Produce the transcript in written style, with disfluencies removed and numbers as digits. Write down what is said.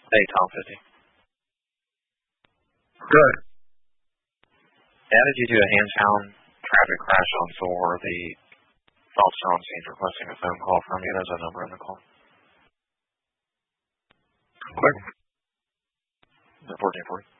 Hey, Tom 50. Good. Added you to a hands-down traffic crash on Thor. The Phelps on scene requesting a phone call from you. There's a number on the call. Quick. Is it 1440?